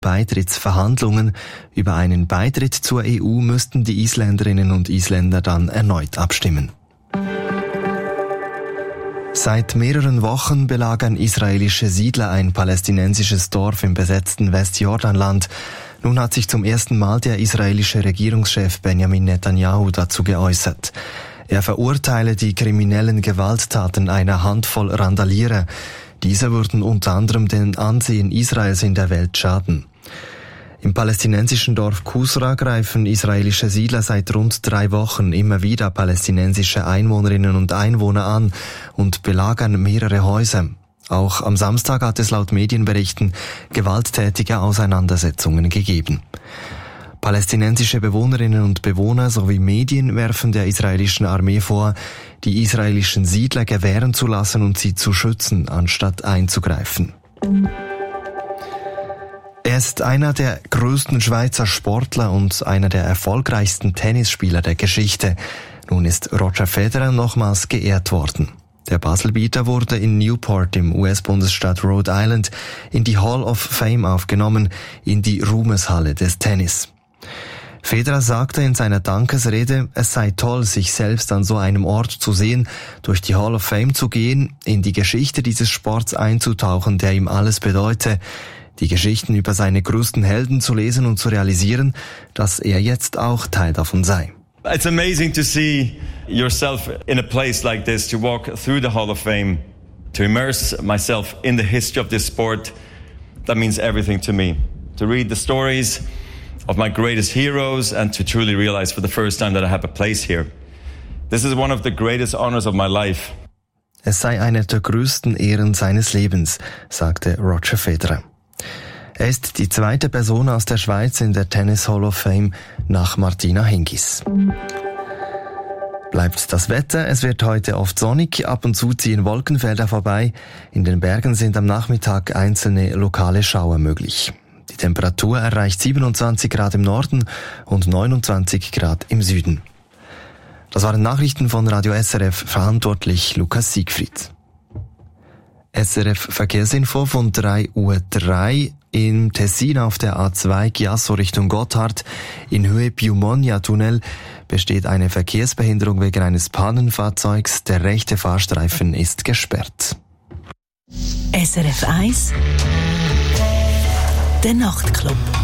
Beitrittsverhandlungen. Über einen Beitritt zur EU müssten die Isländerinnen und Isländer dann erneut abstimmen. Seit mehreren Wochen belagern israelische Siedler ein palästinensisches Dorf im besetzten Westjordanland. Nun hat sich zum ersten Mal der israelische Regierungschef Benjamin Netanyahu dazu geäußert. Er verurteile die kriminellen Gewalttaten einer Handvoll Randalierer. Diese würden unter anderem dem Ansehen Israels in der Welt schaden. Im palästinensischen Dorf Kusra greifen israelische Siedler seit rund 3 Wochen immer wieder palästinensische Einwohnerinnen und Einwohner an und belagern mehrere Häuser. Auch am Samstag hat es laut Medienberichten gewalttätige Auseinandersetzungen gegeben. Palästinensische Bewohnerinnen und Bewohner sowie Medien werfen der israelischen Armee vor, die israelischen Siedler gewähren zu lassen und sie zu schützen, anstatt einzugreifen. Er ist einer der größten Schweizer Sportler und einer der erfolgreichsten Tennisspieler der Geschichte. Nun ist Roger Federer nochmals geehrt worden. Der Baselbieter wurde in Newport im US-Bundesstaat Rhode Island in die Hall of Fame aufgenommen, in die Ruhmeshalle des Tennis. Federer sagte in seiner Dankesrede, es sei toll, sich selbst an so einem Ort zu sehen, durch die Hall of Fame zu gehen, in die Geschichte dieses Sports einzutauchen, der ihm alles bedeute, die Geschichten über seine größten Helden zu lesen und zu realisieren, dass er jetzt auch Teil davon sei. It's amazing to see yourself in a place like this, to walk through the Hall of Fame, to immerse myself in the history of this sport. That means everything to me. To read the stories of my greatest heroes and to truly realize for the first time that I have a place here. This is one of the greatest honors of my life. Es sei eine der größten Ehren seines Lebens, sagte Roger Federer. Er ist die zweite Person aus der Schweiz in der Tennis Hall of Fame nach Martina Hingis. Bleibt das Wetter, es wird heute oft sonnig, ab und zu ziehen Wolkenfelder vorbei. In den Bergen sind am Nachmittag einzelne lokale Schauer möglich. Die Temperatur erreicht 27 Grad im Norden und 29 Grad im Süden. Das waren Nachrichten von Radio SRF, verantwortlich Lukas Siegfried. SRF Verkehrsinfo von 3:03 Uhr. Im Tessin auf der A2 Chiasso Richtung Gotthard in Höhe Piumonia-Tunnel besteht eine Verkehrsbehinderung wegen eines Pannenfahrzeugs. Der rechte Fahrstreifen ist gesperrt. SRF 1 Der Nachtclub.